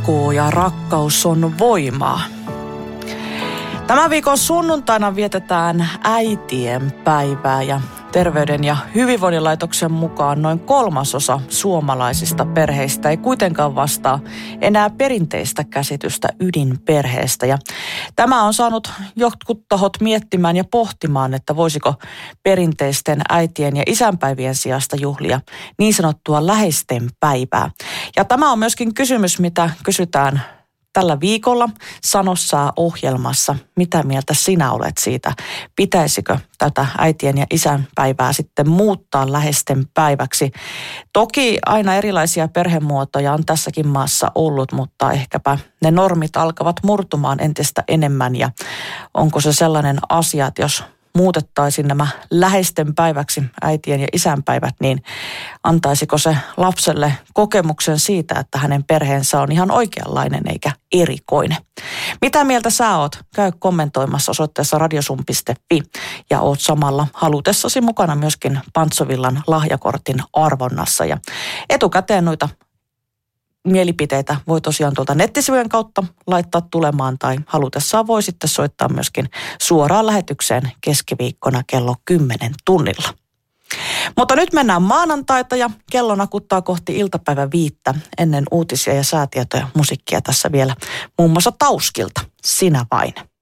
uskoo ja rakkaus on voimaa. Tämän viikon sunnuntaina vietetään äitien päivää ja Terveyden ja hyvinvoinnin laitoksen mukaan noin 1/3 suomalaisista perheistä ei kuitenkaan vastaa enää perinteistä käsitystä ydinperheestä. Ja tämä on saanut jotkut tahot miettimään ja pohtimaan, että voisiko perinteisten äitien ja isänpäivien sijasta juhlia niin sanottua läheisten päivää. Ja tämä on myöskin kysymys, mitä kysytään tällä viikolla Sanossa ohjelmassa. Mitä mieltä sinä olet siitä? Pitäisikö tätä äitien ja isänpäivää sitten muuttaa läheisten päiväksi? Toki aina erilaisia perhemuotoja on tässäkin maassa ollut, mutta ehkäpä ne normit alkavat murtumaan entistä enemmän. Ja onko se sellainen asia, että jos muutettaisiin nämä läheisten päiväksi, äitien ja isänpäivät, niin antaisiko se lapselle kokemuksen siitä, että hänen perheensä on ihan oikeanlainen eikä erikoinen? Mitä mieltä sä oot? Käy kommentoimassa osoitteessa radiosum.fi ja oot samalla halutessasi mukana myöskin Pantsovillan lahjakortin arvonnassa. Ja etukäteen noita mielipiteitä voi tosiaan tuolta nettisivujen kautta laittaa tulemaan tai halutessaan voi sitten soittaa myöskin suoraan lähetykseen keskiviikkona kello 10 tunnilla. Mutta nyt mennään maanantaita ja kello nakuttaa kohti iltapäivän 5 ennen uutisia ja säätietoja musiikkia tässä vielä muun muassa Tauskilta. Sinä vain.